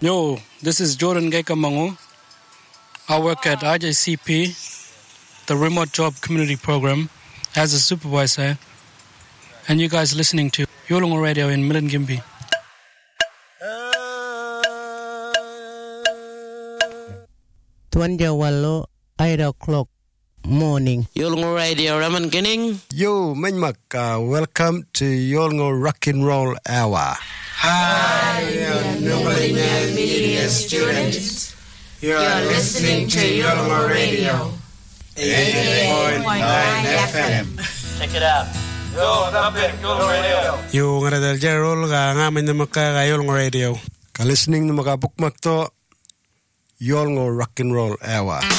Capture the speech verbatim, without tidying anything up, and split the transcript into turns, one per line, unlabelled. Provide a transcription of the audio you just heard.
Yo, this is Jordan Gekamangu. I work at R J C P, the Remote Job Community Program, as a supervisor. And you guys listening to Yolngu Radio in Milingimbi.
twenty wallo eight o'clock morning.
Yolngu Radio Raman Ginning.
Yo, Manmak, uh, welcome to Yolngu Rock and Roll Hour.
Hi, Yolngu Media students. You're listening to Yolngu Radio, eighty-eight point nine F M.
Check it out.
Yo, tapik Yolngu Radio.
Yo, ngadal jarol ga ngamin na maka ga Yolngu Radio.
Ka listening na mga bukmak to Yolngu Rock and Roll Hour.